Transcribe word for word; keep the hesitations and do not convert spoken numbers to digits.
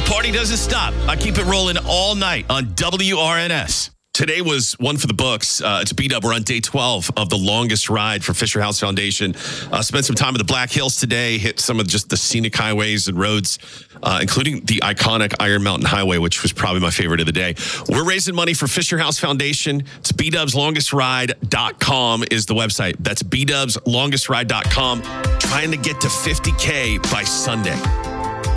party doesn't stop. I keep it rolling all night on W R N S. Today was one for the books. Uh, it's B-Dub. We're on day twelve of the longest ride for Fisher House Foundation. Uh, spent some time in the Black Hills today, hit some of just the scenic highways and roads, uh, including the iconic Iron Mountain Highway, which was probably my favorite of the day. We're raising money for Fisher House Foundation. It's B Dubs Longest Ride dot com is the website. That's B Dubs Longest Ride dot com. Trying to get to fifty K by Sunday.